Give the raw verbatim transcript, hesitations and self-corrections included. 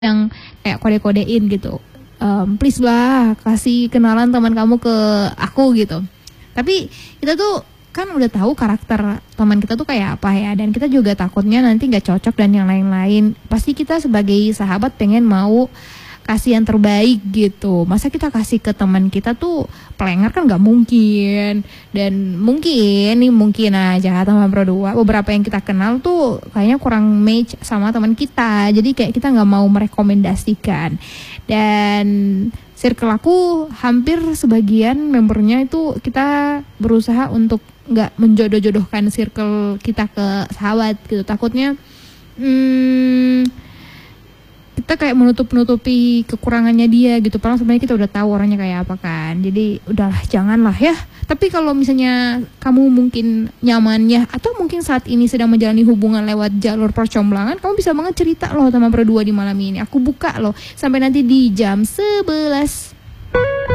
Yang kayak kode-kodein gitu, mmm, "Please lah kasih kenalan teman kamu ke aku," gitu. Tapi kita tuh kan udah tahu karakter teman kita tuh kayak apa ya, dan kita juga takutnya nanti nggak cocok dan yang lain-lain. Pasti kita sebagai sahabat pengen mau kasih yang terbaik gitu. Masa kita kasih ke teman kita tuh pelengak kan nggak mungkin. Dan mungkin, nih mungkin aja teman berdua, beberapa yang kita kenal tuh kayaknya kurang match sama teman kita. Jadi kayak kita nggak mau merekomendasikan. Dan circle aku hampir sebagian membernya itu kita berusaha untuk nggak menjodoh-jodohkan circle kita ke sahabat gitu. Takutnya hmm, kita kayak menutup-nutupi kekurangannya dia gitu. Padahal sebenarnya kita udah tahu orangnya kayak apa kan. Jadi udahlah, janganlah ya. Tapi kalau misalnya kamu mungkin nyaman ya, atau mungkin saat ini sedang menjalani hubungan lewat jalur percomblangan, kamu bisa banget cerita loh sama berdua di malam ini. Aku buka loh sampai nanti di jam sebelas.